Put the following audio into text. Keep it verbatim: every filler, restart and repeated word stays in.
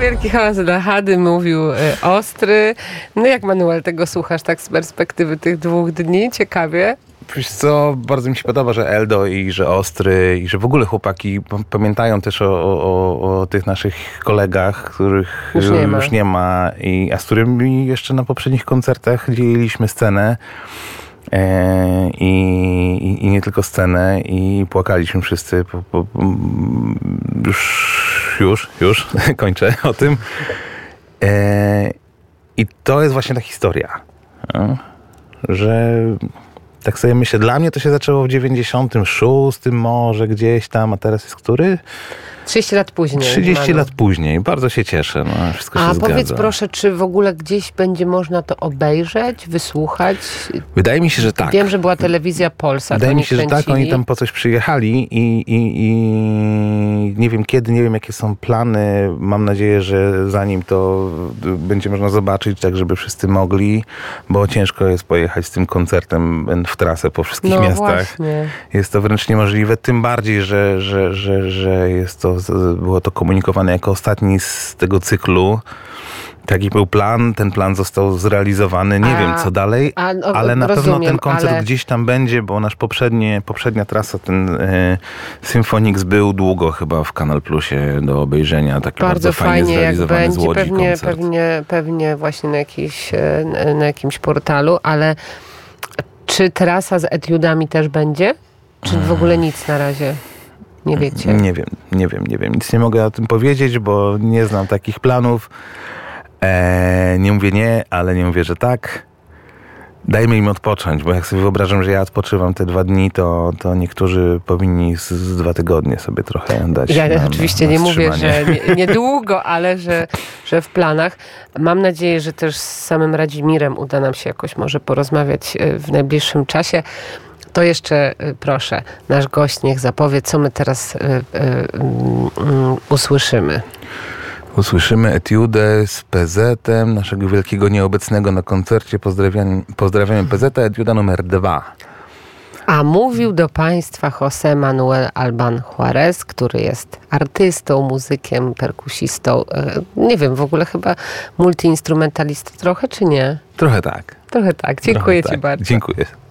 Wielki hałas dla Hady, mówił y, Ostry. No jak, Manuel, tego słuchasz tak z perspektywy tych dwóch dni? Ciekawie. Wiesz co, bardzo mi się podoba, że Eldo i że Ostry i że w ogóle chłopaki p- pamiętają też o, o, o tych naszych kolegach, których Już nie ma. już nie ma i, a z którymi jeszcze na poprzednich koncertach dzieliliśmy scenę. E, i, i, I nie tylko scenę i płakaliśmy wszyscy po, po, już, już, już kończę o tym. E, I to jest właśnie ta historia, no, że tak sobie myślę, dla mnie to się zaczęło w dziewięćdziesiątym szóstym może gdzieś tam, a teraz jest który? trzydzieści lat później. trzydzieści Manu. lat później. Bardzo się cieszę. No, wszystko się A zgadza. powiedz proszę, czy w ogóle gdzieś będzie można to obejrzeć, wysłuchać? Wydaje mi się, że tak. Wiem, że była telewizja Polsat. Wydaje oni mi się, że tak. kręcili. Oni tam po coś przyjechali i, i, i nie wiem kiedy, nie wiem jakie są plany. Mam nadzieję, że zanim to będzie można zobaczyć, tak żeby wszyscy mogli, bo ciężko jest pojechać z tym koncertem w trasę po wszystkich No miastach. właśnie. Jest to wręcz niemożliwe, tym bardziej, że, że, że, że jest to, było to komunikowane jako ostatni z tego cyklu. Taki był plan, ten plan został zrealizowany. Nie A, wiem, co dalej, a, no, ale na rozumiem, pewno ten koncert ale... gdzieś tam będzie, bo nasz poprzednie, poprzednia trasa, ten e, Symphonix był długo chyba w Kanal Plusie do obejrzenia. Taki bardzo, Bardzo fajnie fajnie, jak zrealizowany będzie, z Łodzi pewnie, koncert. pewnie, pewnie właśnie na, jakiś, e, na jakimś portalu, ale czy trasa z etiudami też będzie? Czy w ogóle nic na razie? Nie wiecie? Nie wiem, nie wiem, nie wiem. Nic nie mogę o tym powiedzieć, bo nie znam takich planów. E, nie mówię nie, ale nie mówię, że tak. Dajmy im odpocząć, bo jak sobie wyobrażam, że ja odpoczywam te dwa dni, to, to niektórzy powinni z, z dwa tygodnie sobie trochę dać. Ja na, oczywiście na, na nie mówię, wstrzymanie. że nie, niedługo, ale że, że w planach. Mam nadzieję, że też z samym Radzimirem uda nam się jakoś może porozmawiać w najbliższym czasie. To jeszcze proszę, nasz gość niech zapowie, co my teraz y, y, y, usłyszymy. Usłyszymy etiudę z P Z-em, naszego wielkiego nieobecnego na koncercie. Pozdrawiam, pozdrawiamy P Z, etiuda numer dwa. A mówił do Państwa José Manuel Alban Juarez, który jest artystą, muzykiem, perkusistą. Nie wiem, w ogóle chyba multiinstrumentalistą trochę, czy nie? Trochę tak. Trochę tak. Dziękuję Trochę Ci tak. bardzo. Dziękuję.